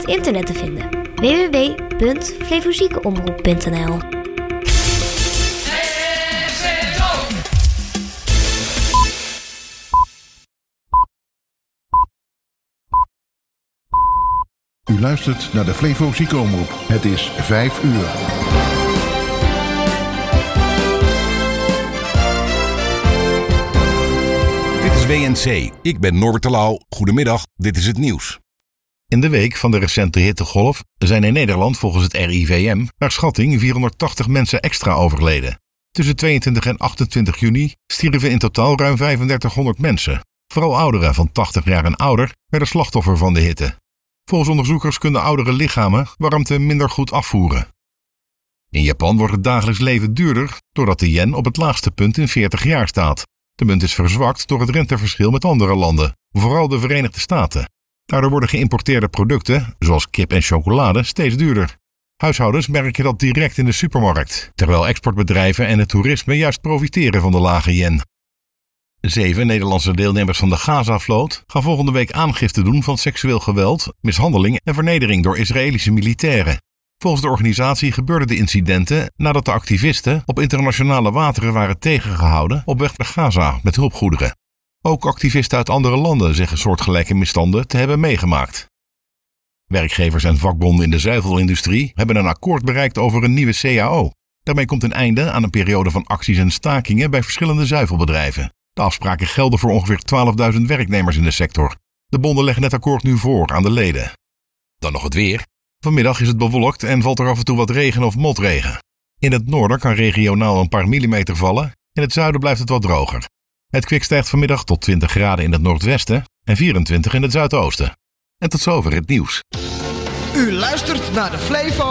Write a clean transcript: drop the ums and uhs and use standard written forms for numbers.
het internet te vinden: www.flevoziekenomroep.nl. U luistert naar de Flevo Ziekenomroep. Het is 5 uur. Dit is WNC. Ik ben Norbert Terlouw. Goedemiddag, dit is het nieuws. In de week van de recente hittegolf zijn in Nederland volgens het RIVM naar schatting 480 mensen extra overleden. Tussen 22 en 28 juni stierven in totaal ruim 3500 mensen. Vooral ouderen van 80 jaar en ouder werden slachtoffer van de hitte. Volgens onderzoekers kunnen oudere lichamen warmte minder goed afvoeren. In Japan wordt het dagelijks leven duurder doordat de yen op het laagste punt in 40 jaar staat. De munt is verzwakt door het renteverschil met andere landen, vooral de Verenigde Staten. Daardoor worden geïmporteerde producten, zoals kip en chocolade, steeds duurder. Huishoudens merken dat direct in de supermarkt, terwijl exportbedrijven en het toerisme juist profiteren van de lage yen. 7 Nederlandse deelnemers van de Gaza-vloot gaan volgende week aangifte doen van seksueel geweld, mishandeling en vernedering door Israëlische militairen. Volgens de organisatie gebeurden de incidenten nadat de activisten op internationale wateren waren tegengehouden op weg naar Gaza met hulpgoederen. Ook activisten uit andere landen zeggen soortgelijke misstanden te hebben meegemaakt. Werkgevers en vakbonden in de zuivelindustrie hebben een akkoord bereikt over een nieuwe CAO. Daarmee komt een einde aan een periode van acties en stakingen bij verschillende zuivelbedrijven. De afspraken gelden voor ongeveer 12.000 werknemers in de sector. De bonden leggen het akkoord nu voor aan de leden. Dan nog het weer. Vanmiddag is het bewolkt en valt er af en toe wat regen of motregen. In het noorden kan regionaal een paar millimeter vallen. In het zuiden blijft het wat droger. Het kwik stijgt vanmiddag tot 20 graden in het noordwesten en 24 in het zuidoosten. En tot zover het nieuws. U luistert naar de Flevo